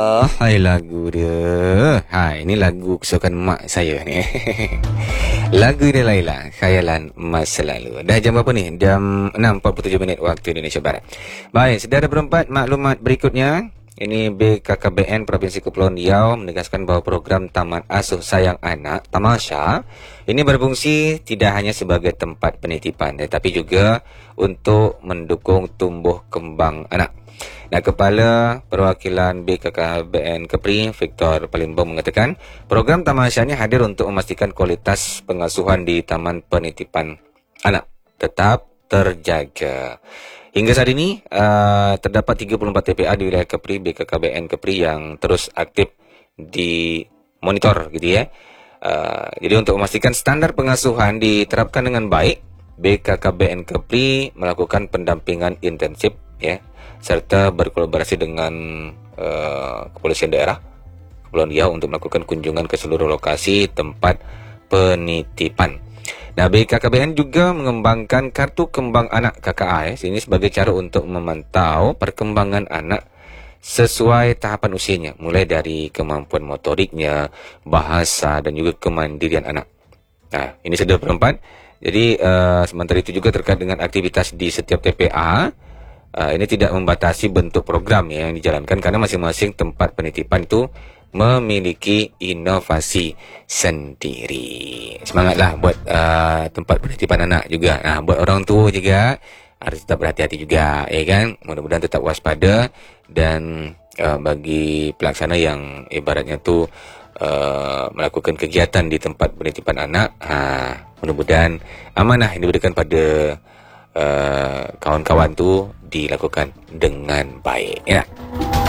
Hai lagu dia. Ini lagu kesukaan mak saya ni. Lagu dia Laila, Khayalan Masa Lalu. Dah jam berapa ni? Jam 6.47 minit waktu Indonesia Barat. Baik, saudara berempat, maklumat berikutnya. Ini BKKBN Provinsi Kepulauan Riau menegaskan bahawa program Taman Asuh Sayang Anak Tamasya ini berfungsi tidak hanya sebagai tempat penitipan tetapi juga untuk mendukung tumbuh kembang anak. Kepala Perwakilan BKKBN Kepri, Victor Palimbong mengatakan, program Tamasya ini hadir untuk memastikan kualitas pengasuhan di Taman Penitipan Anak tetap terjaga. Hingga saat ini, terdapat 34 TPA di wilayah Kepri, BKKBN Kepri yang terus aktif dimonitor gitu ya. Jadi untuk memastikan standar pengasuhan diterapkan dengan baik, BKKBN Kepri melakukan pendampingan intensif ya, serta berkolaborasi dengan Kepolisian Daerah Kepulauan Riau untuk melakukan kunjungan ke seluruh lokasi tempat penitipan. BKKBN juga mengembangkan Kartu Kembang Anak KKA ini sebagai cara untuk memantau perkembangan anak sesuai tahapan usianya, mulai dari kemampuan motoriknya, bahasa dan juga kemandirian anak. Ini sudah berempat. Jadi sementara itu juga terkait dengan aktivitas di setiap TPA, ini tidak membatasi bentuk program yang dijalankan karena masing-masing tempat penitipan itu memiliki inovasi sendiri. Semangatlah buat tempat penitipan anak juga. Buat orang tua juga harus tetap berhati-hati juga, ya kan? Mudah-mudahan tetap waspada dan bagi pelaksana yang ibaratnya tu melakukan kegiatan di tempat penitipan anak, mudah-mudahan amanah yang diberikan pada kawan-kawan tu dilakukan dengan baik, ya.